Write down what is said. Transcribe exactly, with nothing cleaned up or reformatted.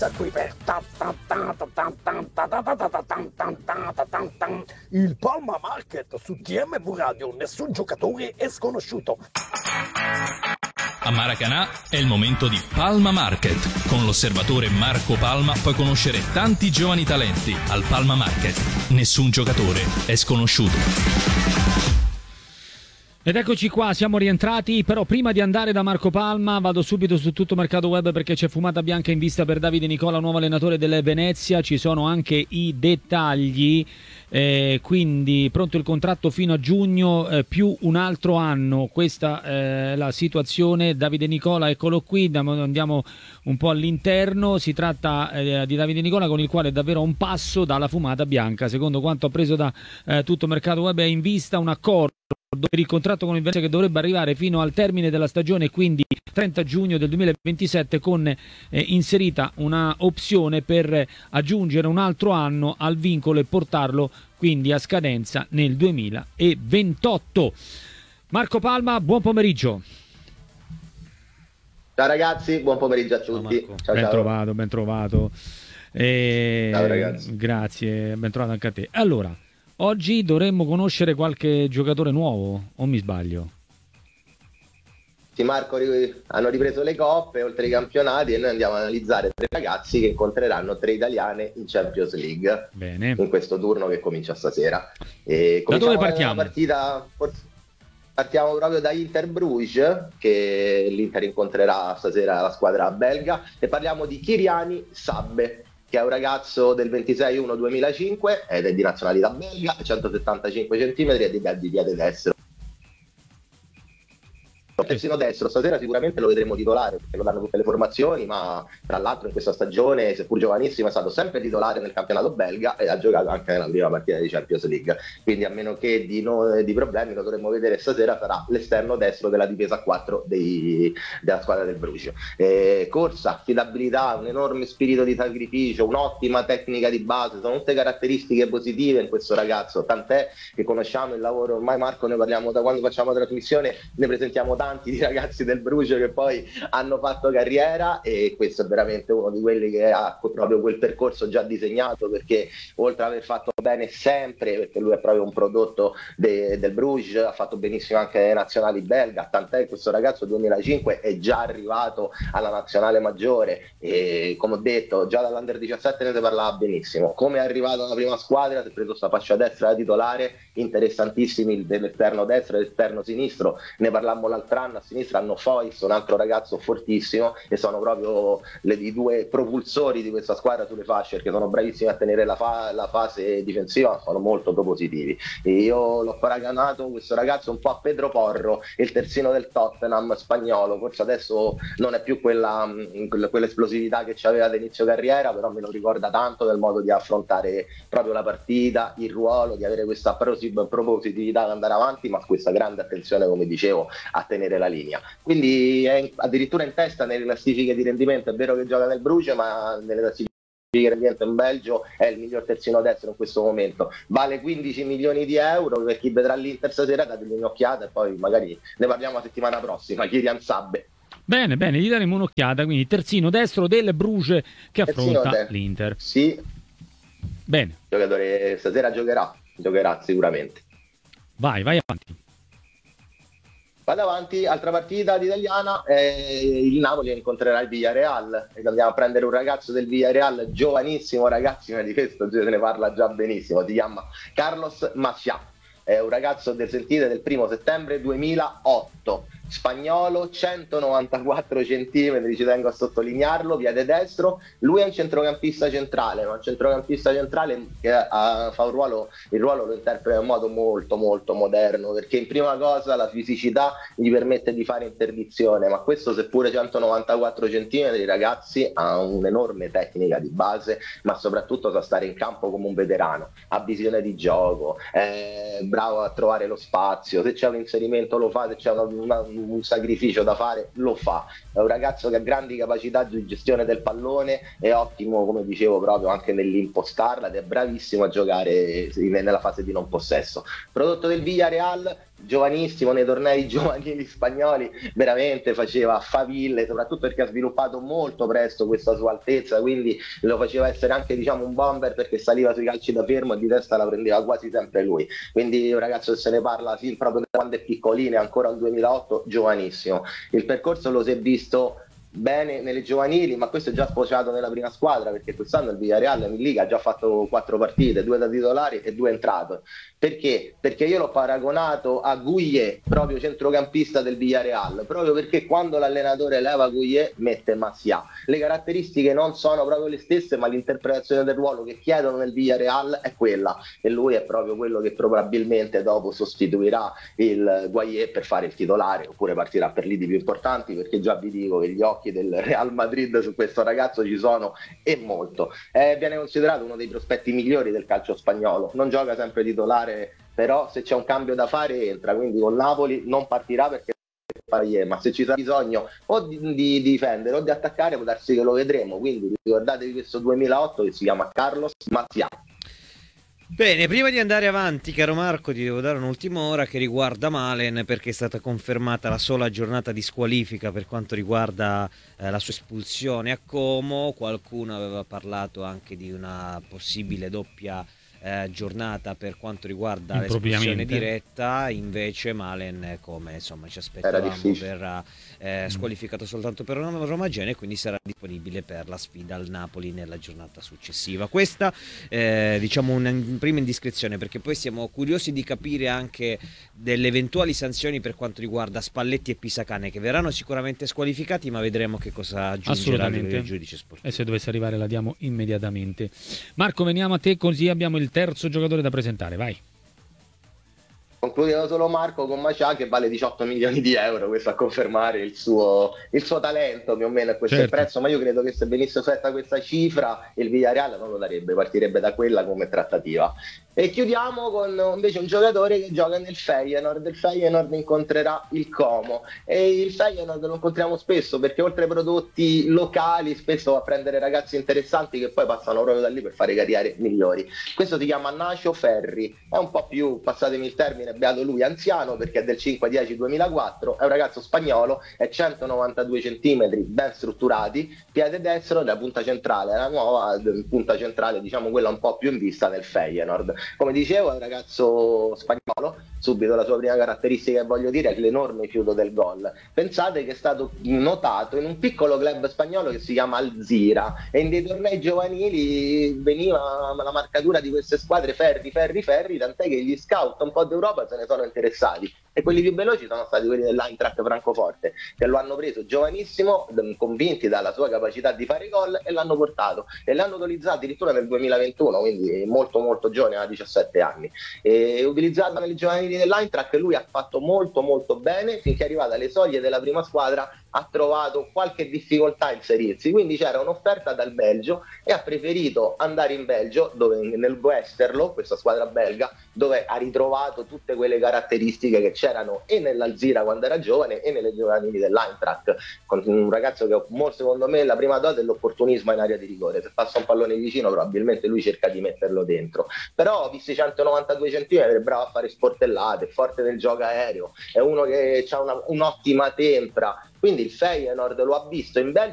Alexa qui per il Palma Market su T M V Radio. Nessun giocatore è sconosciuto. A Maracanã è il momento di Palma Market. Con l'osservatore Marco Palma puoi conoscere tanti giovani talenti. Al Palma Market nessun giocatore è sconosciuto. Ed eccoci qua, siamo rientrati, però prima di andare da Marco Palma vado subito su Tutto Mercato Web perché c'è fumata bianca in vista per Davide Nicola, nuovo allenatore del Venezia, ci sono anche i dettagli, eh, quindi pronto il contratto fino a giugno eh, più un altro anno, questa è la situazione. Davide Nicola, eccolo qui, andiamo un po' all'interno, si tratta eh, di Davide Nicola con il quale è davvero a un passo dalla fumata bianca, secondo quanto appreso da eh, Tutto Mercato Web è in vista un accordo per il contratto con il Venezia che dovrebbe arrivare fino al termine della stagione, quindi trenta giugno del duemilaventisette, con eh, inserita una opzione per aggiungere un altro anno al vincolo e portarlo quindi a scadenza nel duemilaventotto. Marco Palma, buon pomeriggio. Ciao ragazzi, buon pomeriggio a tutti. Ciao, ciao, ben ciao. trovato, ben trovato. E... Ciao ragazzi. Grazie, ben trovato anche a te. Allora, oggi dovremmo conoscere qualche giocatore nuovo, o mi sbaglio? Sì, Marco, hanno ripreso le coppe oltre ai campionati e noi andiamo ad analizzare tre ragazzi che incontreranno tre italiane in Champions League. Bene. In questo turno che comincia stasera. E da dove partiamo? La partita, partiamo proprio da Inter Bruges, che l'Inter incontrerà stasera la squadra belga, e parliamo di Kyriani Sabbe, che è un ragazzo del ventisei uno duemilacinque ed è di nazionalità belga, centosettantacinque centimetri e di piede destro. Terzino destro, stasera sicuramente lo vedremo titolare perché lo danno tutte le formazioni, ma tra l'altro in questa stagione, seppur giovanissimo, è stato sempre titolare nel campionato belga e ha giocato anche nella prima partita di Champions League, quindi a meno che di, no, di problemi lo dovremmo vedere stasera, sarà l'esterno destro della difesa quattro dei, della squadra del Bruges. Eh, corsa, affidabilità, un enorme spirito di sacrificio, un'ottima tecnica di base, sono tutte caratteristiche positive in questo ragazzo, tant'è che conosciamo il lavoro, ormai Marco ne parliamo da quando facciamo la trasmissione, ne presentiamo tanti di ragazzi del Bruges che poi hanno fatto carriera, e questo è veramente uno di quelli che ha proprio quel percorso già disegnato, perché oltre ad aver fatto bene sempre, perché lui è proprio un prodotto de, del Bruges, ha fatto benissimo anche nelle nazionali belga, tant'è che questo ragazzo duemilacinque è già arrivato alla nazionale maggiore e, come ho detto, già dall'Under diciassette ne si parlava benissimo. Come è arrivato alla prima squadra, si è preso sta fascia destra da titolare, interessantissimi dell'esterno destro e dell'esterno sinistro, ne parlammo l'altro anno. A sinistra hanno Foyce, un altro ragazzo fortissimo, e sono proprio le, i due propulsori di questa squadra sulle fasce, perché sono bravissimi a tenere la, fa, la fase difensiva, sono molto propositivi. E io l'ho paragonato questo ragazzo un po' a Pedro Porro, il terzino del Tottenham spagnolo, forse adesso non è più quella, quell'esplosività che c'aveva all'inizio carriera, però me lo ricorda tanto nel modo di affrontare proprio la partita, il ruolo, di avere questa propositività ad andare avanti, ma questa grande attenzione, come dicevo, a tenere la linea. Quindi è addirittura in testa nelle classifiche di rendimento. È vero che gioca nel Bruges, ma nelle classifiche di rendimento in Belgio è il miglior terzino destro in questo momento. Vale quindici milioni di euro. Per chi vedrà l'Inter stasera, dategli un'occhiata e poi magari ne parliamo la settimana prossima. Kyrian Sabbe. Bene, bene, gli daremo un'occhiata. Quindi terzino destro del Bruges che affronta l'Inter. Sì. Bene. Il giocatore stasera giocherà, giocherà sicuramente. Vai, vai avanti. Vado avanti, altra partita italiana, eh, il Napoli incontrerà il Villarreal e andiamo a prendere un ragazzo del Villarreal, giovanissimo ragazzo, di questo se ne parla già benissimo, si chiama Carlos Macià, è un ragazzo del, sentite, del primo settembre duemilaotto, spagnolo, centonovantaquattro centimetri, ci tengo a sottolinearlo, piede destro. Lui è un centrocampista centrale, ma un centrocampista centrale che ha, fa un ruolo, il ruolo lo interpreta in modo molto molto moderno, perché in prima cosa la fisicità gli permette di fare interdizione, ma questo, seppure centonovantaquattro centimetri, ragazzi, ha un'enorme tecnica di base, ma soprattutto sa stare in campo come un veterano, ha visione di gioco, è bravo a trovare lo spazio, se c'è un inserimento lo fa, se c'è una, una un sacrificio da fare lo fa. È un ragazzo che ha grandi capacità di gestione del pallone, è ottimo, come dicevo, proprio anche nell'impostarla, ed è bravissimo a giocare nella fase di non possesso. Prodotto del Villarreal, giovanissimo nei tornei giovanili spagnoli, veramente faceva faville, soprattutto perché ha sviluppato molto presto questa sua altezza, quindi lo faceva essere anche, diciamo, un bomber, perché saliva sui calci da fermo e di testa la prendeva quasi sempre lui. Quindi un ragazzo che se ne parla sì, proprio da quando è piccolino, è ancora un duemilaotto, giovanissimo. Il percorso lo si è visto bene nelle giovanili, ma questo è già sfociato nella prima squadra, perché quest'anno il Villarreal in Liga ha già fatto quattro partite, due da titolari e due entrato. Perché? Perché io l'ho paragonato a Gouillet, proprio centrocampista del Villarreal, proprio perché quando l'allenatore leva Gouillet mette Massià. Le caratteristiche non sono proprio le stesse, ma l'interpretazione del ruolo che chiedono nel Villarreal è quella, e lui è proprio quello che probabilmente dopo sostituirà il Gouillet per fare il titolare, oppure partirà per lidi più importanti, perché già vi dico che gli occhi del Real Madrid su questo ragazzo ci sono, e molto. Eh, viene considerato uno dei prospetti migliori del calcio spagnolo, non gioca sempre titolare, però se c'è un cambio da fare entra, quindi con Napoli non partirà perché ma se ci sarà bisogno o di, di difendere o di attaccare può darsi che lo vedremo, quindi ricordatevi questo duemilaotto che si chiama Carlos Macià. Bene, prima di andare avanti, caro Marco, ti devo dare un'ultima ora che riguarda Malen, perché è stata confermata la sola giornata di squalifica per quanto riguarda eh, la sua espulsione a Como. Qualcuno aveva parlato anche di una possibile doppia Eh, giornata per quanto riguarda l'espulsione diretta, invece Malen, come insomma ci aspettavamo, verrà eh, squalificato soltanto per una Roma Gene e quindi sarà disponibile per la sfida al Napoli nella giornata successiva. Questa eh, diciamo una prima indiscrezione, perché poi siamo curiosi di capire anche delle eventuali sanzioni per quanto riguarda Spalletti e Pisacane, che verranno sicuramente squalificati, ma vedremo che cosa aggiungerà il giudice sportivo. E se dovesse arrivare la diamo immediatamente. Marco, veniamo a te, così abbiamo il terzo giocatore da presentare, vai. Concludevo solo Marco con Macià, che vale diciotto milioni di euro, questo a confermare il suo, il suo talento più o meno a questo certo. prezzo, ma io credo che se venisse fatta questa cifra il Villarreal non lo darebbe, partirebbe da quella come trattativa. E chiudiamo con invece un giocatore che gioca nel Feyenoord. Il Feyenoord incontrerà il Como, e il Feyenoord lo incontriamo spesso perché oltre ai prodotti locali spesso va a prendere ragazzi interessanti che poi passano proprio da lì per fare carriere migliori. Questo si chiama Nacho Ferri, è un po' più, passatemi il termine, beato lui, anziano, perché è del cinque dieci duemilaquattro, è un ragazzo spagnolo, è centonovantadue centimetri, ben strutturati, piede destro della punta centrale, la nuova punta centrale, diciamo quella un po' più in vista nel Feyenoord. Come dicevo, è un ragazzo spagnolo, subito la sua prima caratteristica che voglio dire è l'enorme fiuto del gol. Pensate che è stato notato in un piccolo club spagnolo che si chiama Alzira, e in dei tornei giovanili veniva la marcatura di queste squadre Ferri, Ferri, Ferri, tant'è che gli scout un po' d'Europa se ne sono interessati, e quelli più veloci sono stati quelli dell'Eintracht Francoforte, che lo hanno preso giovanissimo, convinti dalla sua capacità di fare gol, e l'hanno portato e l'hanno utilizzato addirittura nel duemilaventuno, quindi molto molto giovane, a diciassette anni, e utilizzato nelle giovanili dell'Eintracht lui ha fatto molto molto bene, finché è arrivato alle soglie della prima squadra ha trovato qualche difficoltà a inserirsi, quindi c'era un'offerta dal Belgio e ha preferito andare in Belgio, dove nel Westerlo, questa squadra belga, dove ha ritrovato tutte quelle caratteristiche che c'erano e nell'Alzira quando era giovane e nelle giovanili dell'Eintracht, con un ragazzo che molto, secondo me la prima dote è l'opportunismo in area di rigore, se passa un pallone vicino probabilmente lui cerca di metterlo dentro, però visto i centonovantadue centimetri è bravo a fare sportellate, è forte nel gioco aereo, è uno che ha una, un'ottima tempra, quindi il Feyenoord lo ha visto in Belgio